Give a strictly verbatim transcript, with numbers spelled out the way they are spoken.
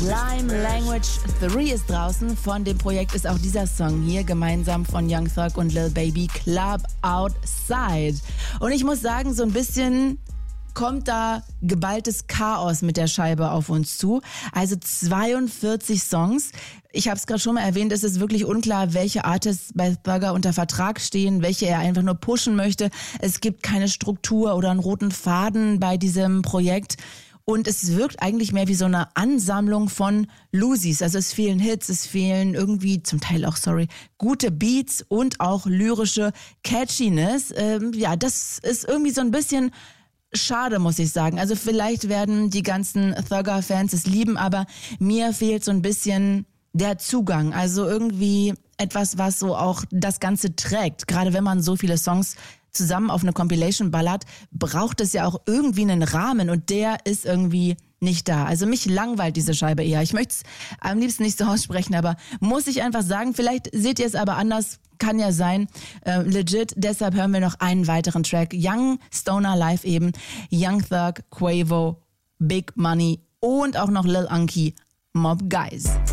Lime Language drei ist draußen. Von dem Projekt ist auch dieser Song hier, gemeinsam von Young Thug und Lil Baby, Club Outside. Und ich muss sagen, so ein bisschen kommt da geballtes Chaos mit der Scheibe auf uns zu. Also zweiundvierzig Songs. Ich habe es gerade schon mal erwähnt, es ist wirklich unklar, welche Artists bei Thugger unter Vertrag stehen, welche er einfach nur pushen möchte. Es gibt keine Struktur oder einen roten Faden bei diesem Projekt. Und es wirkt eigentlich mehr wie so eine Ansammlung von Lusis. Also es fehlen Hits, es fehlen irgendwie, zum Teil auch, sorry, gute Beats und auch lyrische Catchiness. Ähm, ja, das ist irgendwie so ein bisschen schade, muss ich sagen. Also vielleicht werden die ganzen Thugger-Fans es lieben, aber mir fehlt so ein bisschen der Zugang. Also irgendwie etwas, was so auch das Ganze trägt. Gerade wenn man so viele Songs zusammen auf eine Compilation ballert, braucht es ja auch irgendwie einen Rahmen und der ist irgendwie nicht da. Also mich langweilt diese Scheibe eher. Ich möchte es am liebsten nicht so aussprechen, aber muss ich einfach sagen, vielleicht seht ihr es aber anders, kann ja sein, äh, legit. Deshalb hören wir noch einen weiteren Track. Young Stoner Live eben, Young Thug, Quavo, Big Money und auch noch Lil Unky, Mob Guys.